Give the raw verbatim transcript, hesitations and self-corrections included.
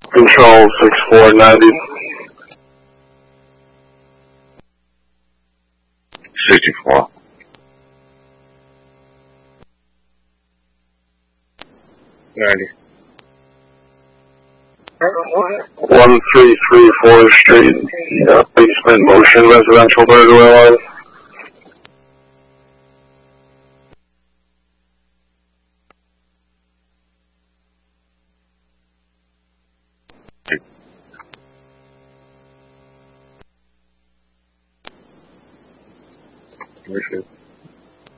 Control six four ninety. sixty-four. ninety. one three three fourth Street, uh, basement motion residential burglar alarm. Appreciate it.